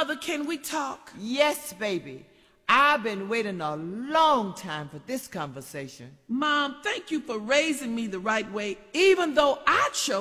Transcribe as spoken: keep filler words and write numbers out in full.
Mother, can we talk? Yes, baby. I've been waiting a long time for this conversation. Mom, thank you for raising me the right way, even though I chose